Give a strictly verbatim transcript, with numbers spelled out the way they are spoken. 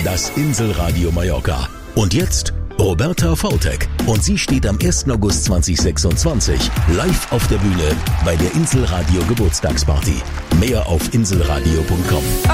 Das Inselradio Mallorca. Und jetzt Roberta Voltek. Und sie steht am ersten August zweitausendsechsundzwanzig live auf der Bühne bei der Inselradio Geburtstagsparty. Mehr auf inselradio punkt com.